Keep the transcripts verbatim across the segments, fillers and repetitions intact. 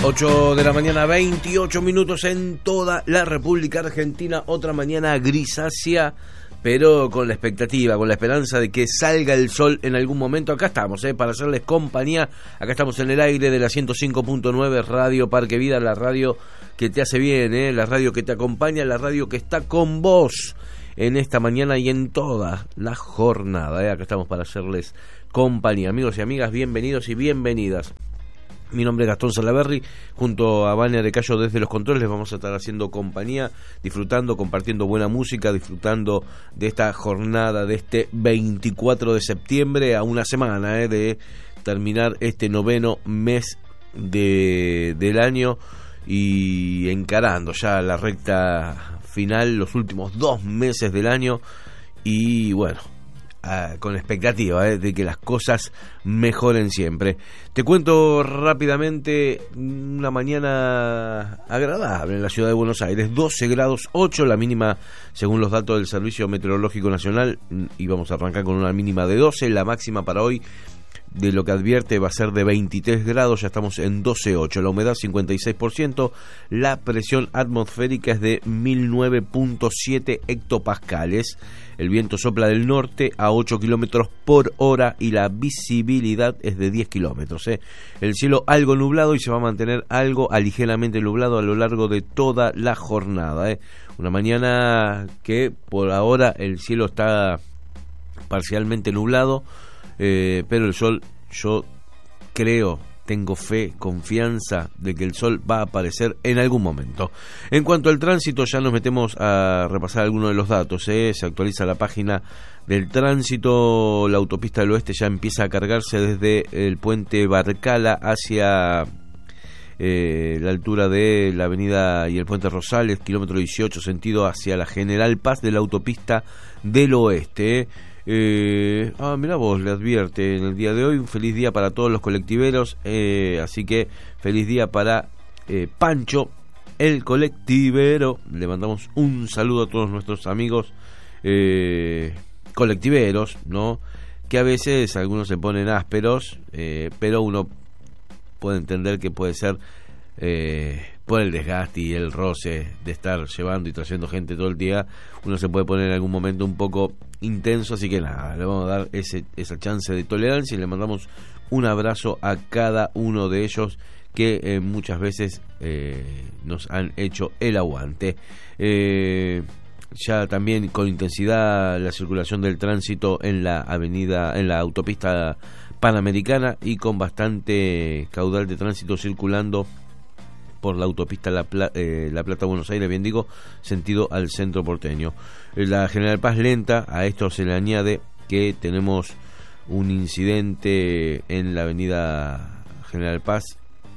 ocho de la mañana, veintiocho minutos en toda la República Argentina. Otra mañana grisácea, pero con la expectativa, con la esperanza de que salga el sol en algún momento. Acá estamos, eh, para hacerles compañía. Acá estamos en el aire de la ciento cinco punto nueve Radio Parque Vida, la radio que te hace bien, eh, la radio que te acompaña, la radio que está con vos en esta mañana y en toda la jornada. Eh. Acá estamos para hacerles compañía. Amigos y amigas, bienvenidos y bienvenidas. Mi nombre es Gastón Salaberry, junto a Vania de Cayo desde los controles les vamos a estar haciendo compañía, disfrutando, compartiendo buena música, disfrutando de esta jornada de este veinticuatro de septiembre, a una semana eh, de terminar este noveno mes de, del año y encarando ya la recta final, los últimos dos meses del año y bueno, Uh, con expectativa eh, de que las cosas mejoren siempre. Te cuento rápidamente una mañana agradable en la ciudad de Buenos Aires, doce grados ocho la mínima según los datos del Servicio Meteorológico Nacional, y vamos a arrancar con una mínima de doce, la máxima para hoy de lo que advierte va a ser de veintitrés grados, ya estamos en doce coma ocho, la humedad cincuenta y seis por ciento, la presión atmosférica es de mil nueve punto siete hectopascales, el viento sopla del norte a ocho kilómetros por hora y la visibilidad es de diez kilómetros. ¿eh? El cielo algo nublado y se va a mantener algo a ligeramente nublado a lo largo de toda la jornada. ¿eh? Una mañana que por ahora el cielo está parcialmente nublado, Eh, pero el sol, yo creo, tengo fe, confianza de que el sol va a aparecer en algún momento. En cuanto al tránsito, ya nos metemos a repasar algunos de los datos. ¿eh? Se actualiza la página del tránsito, la autopista del oeste ya empieza a cargarse desde el puente Barcala hacia eh, la altura de la avenida y el puente Rosales, kilómetro dieciocho, sentido hacia la General Paz de la autopista del oeste. ¿eh? Eh, ah, mira vos, le advierte en el día de hoy un feliz día para todos los colectiveros, eh, así que feliz día para eh, Pancho, el colectivero. Le mandamos un saludo a todos nuestros amigos eh, colectiveros, ¿no? Que a veces algunos se ponen ásperos, eh, pero uno puede entender que puede ser eh, por el desgaste y el roce de estar llevando y trayendo gente todo el día, uno se puede poner en algún momento un poco intenso, así que nada, le vamos a dar ese, esa chance de tolerancia y le mandamos un abrazo a cada uno de ellos que eh, muchas veces eh, nos han hecho el aguante. Eh, ya también con intensidad la circulación del tránsito en la avenida, en la autopista Panamericana y con bastante caudal de tránsito circulando por la autopista La, Pla- eh, La Plata Buenos Aires, bien digo, sentido al centro porteño. La General Paz lenta, a esto se le añade que tenemos un incidente en la avenida General Paz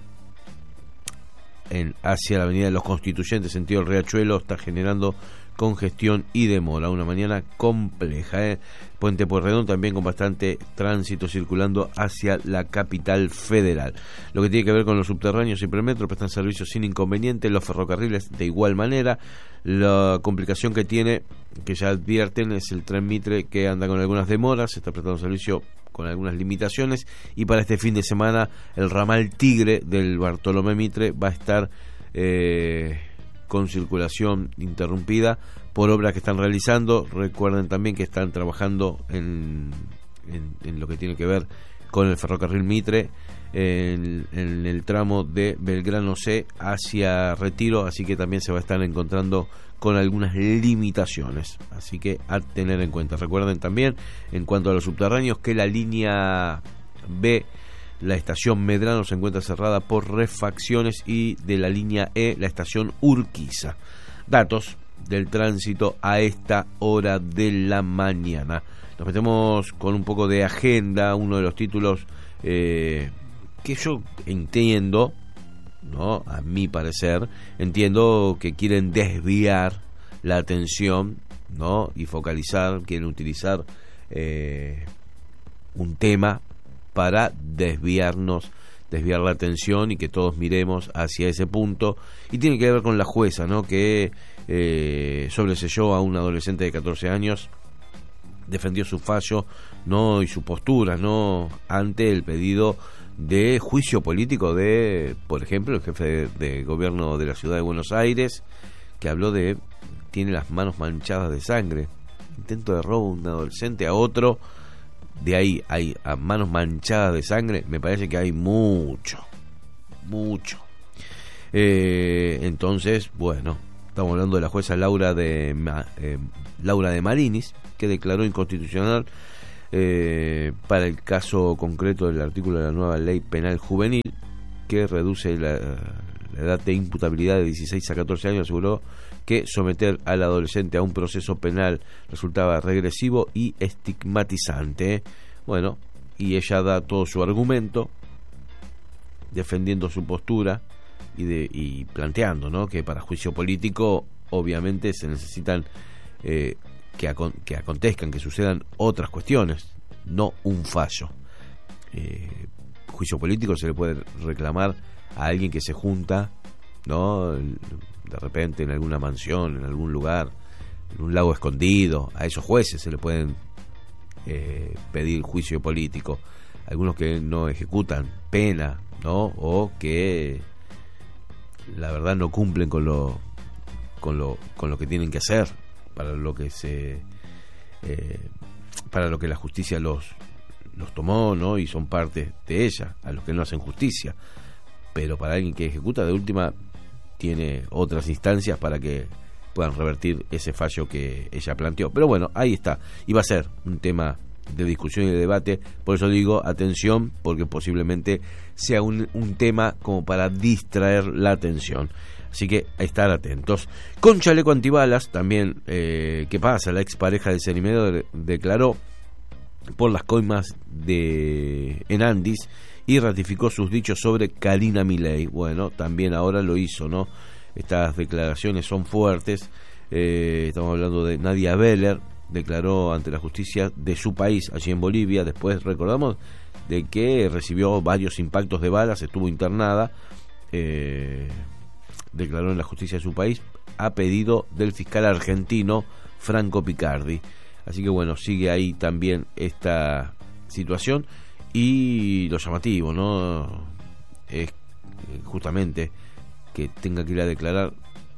en, hacia la avenida de los Constituyentes, sentido el Riachuelo, está generando congestión y demora, una mañana compleja. ¿eh? Puente Pueyrredón también con bastante tránsito circulando hacia la capital federal. Lo que tiene que ver con los subterráneos y premetro prestan servicios sin inconveniente, los ferrocarriles de igual manera. La complicación que tiene, que ya advierten, es el tren Mitre que anda con algunas demoras, se está prestando servicio con algunas limitaciones, y para este fin de semana el ramal Tigre del Bartolomé Mitre va a estar eh, con circulación interrumpida por obras que están realizando. Recuerden también que están trabajando en, en, en lo que tiene que ver con el ferrocarril Mitre en, en el tramo de Belgrano C hacia Retiro, así que también se va a estar encontrando con algunas limitaciones, así que a tener en cuenta. Recuerden también, en cuanto a los subterráneos, que la línea B, la estación Medrano, se encuentra cerrada por refacciones, y de la línea E, la estación Urquiza. Datos del tránsito a esta hora de la mañana. Nos metemos con un poco de agenda, uno de los títulos eh, que yo entiendo, ¿no? A mi parecer, entiendo que quieren desviar la atención, ¿no? Y focalizar, quieren utilizar eh, un tema para desviarnos, desviar la atención y que todos miremos hacia ese punto, y tiene que ver con la jueza, ¿no? Que eh, sobreseyó a un adolescente de catorce años, defendió su fallo, no, y su postura, no, ante el pedido de juicio político de, por ejemplo, el jefe de, de gobierno de la ciudad de Buenos Aires, que habló de, tiene las manos manchadas de sangre, intento de robo de un adolescente a otro, de ahí hay a manos manchadas de sangre, me parece que hay mucho, mucho. Eh, entonces, bueno, estamos hablando de la jueza Laura de eh, Laura de Marinis, que declaró inconstitucional eh, para el caso concreto del artículo de la nueva ley penal juvenil, que reduce la, la edad de imputabilidad de dieciséis a catorce años. Aseguró que someter al adolescente a un proceso penal resultaba regresivo y estigmatizante. Bueno, y ella da todo su argumento defendiendo su postura y, de, y planteando, ¿no?, que para juicio político obviamente se necesitan eh, que, acon- que acontezcan, que sucedan otras cuestiones, no un fallo. Eh, juicio político se le puede reclamar a alguien que se junta, ¿no?, de repente en alguna mansión, en algún lugar, en un lago escondido. A esos jueces se le pueden eh, pedir juicio político. Algunos que no ejecutan pena, ¿no?, o que la verdad no cumplen con lo con lo con lo que tienen que hacer para lo que se eh, para lo que la justicia los los tomó, ¿no?, y son parte de ella, a los que no hacen justicia. Pero para alguien que ejecuta, de última tiene otras instancias para que puedan revertir ese fallo que ella planteó. Pero bueno, ahí está, y va a ser un tema de discusión y de debate. Por eso digo, atención, porque posiblemente sea un, un tema como para distraer la atención. Así que a estar atentos. Con chaleco antibalas también, eh, ¿qué pasa? La expareja de Cenimedo de, declaró por las coimas de en Andis y ratificó sus dichos sobre Karina Milei. Bueno, también ahora lo hizo, ¿no? Estas declaraciones son fuertes. Eh, estamos hablando de Nadia Beller, declaró ante la justicia de su país, allí en Bolivia, después, recordamos, de que recibió varios impactos de balas, estuvo internada. Eh, declaró en la justicia de su país a pedido del fiscal argentino Franco Picardi. Así que bueno, sigue ahí también esta situación. Y lo llamativo, ¿no?, es justamente que tenga que ir a declarar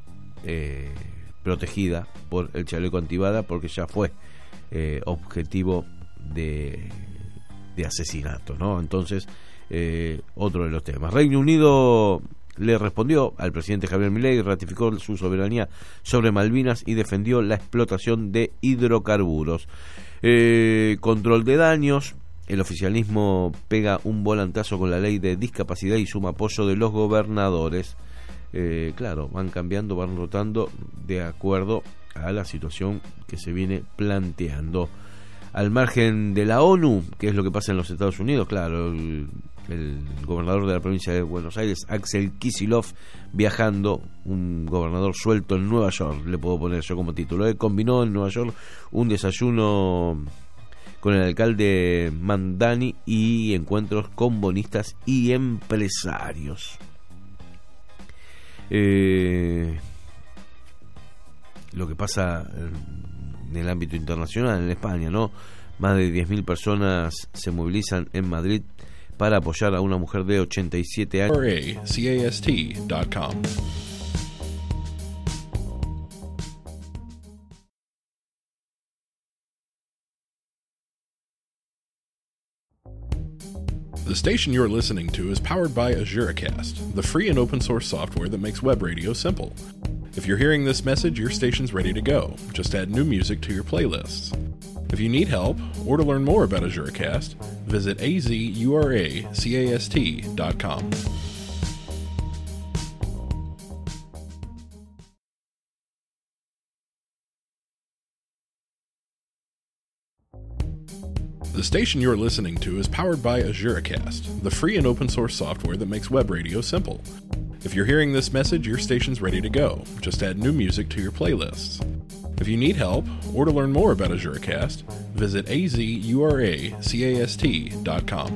eh, protegida por el chaleco antibala, porque ya fue eh, objetivo de, de asesinato, ¿no? Entonces, eh, otro de los temas. Reino Unido le respondió al presidente Javier Milei, ratificó su soberanía sobre Malvinas y defendió la explotación de hidrocarburos. Eh, control de daños. El oficialismo pega un volantazo con la ley de discapacidad y suma apoyo de los gobernadores. Eh, claro, van cambiando, van rotando de acuerdo a la situación que se viene planteando. Al margen de la ONU, ¿qué es lo que pasa en los Estados Unidos? Claro, el, el gobernador de la provincia de Buenos Aires, Axel Kicillof, viajando, un gobernador suelto en Nueva York, le puedo poner yo como título. Él combinó en Nueva York un desayuno con el alcalde Mandani y encuentros con bonistas y empresarios. Eh, lo que pasa en el ámbito internacional en España, ¿no? Más de diez mil personas se movilizan en Madrid para apoyar a una mujer de ochenta y siete años. cast punto com. The station you're listening to is powered by AzureCast, the free and open source software that makes web radio simple. If you're hearing this message, your station's ready to go. Just add new music to your playlists. If you need help or to learn more about AzureCast, visit a z u r a c a s t dot com. The station you're listening to is powered by AzureCast, the free and open source software that makes web radio simple. If you're hearing this message, your station's ready to go. Just add new music to your playlists. If you need help or to learn more about AzureCast, visit a z u r a c a s t dot com.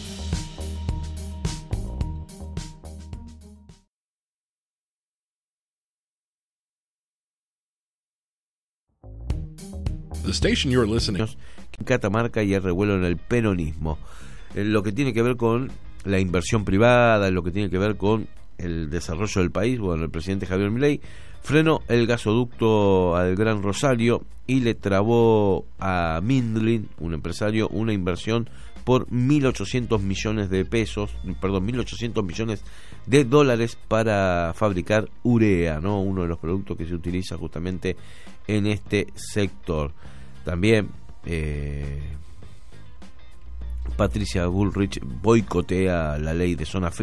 The station you're listening Catamarca y el revuelo en el peronismo. Eh, lo que tiene que ver con la inversión privada, en lo que tiene que ver con el desarrollo del país. Bueno, el presidente Javier Milei frenó el gasoducto al Gran Rosario y le trabó a Mindlin, un empresario, una inversión por mil ochocientos millones de pesos, perdón, mil ochocientos millones de dólares para fabricar urea, ¿no? Uno de los productos que se utiliza justamente en este sector. También eh, Patricia Bullrich boicotea la ley de zona fría.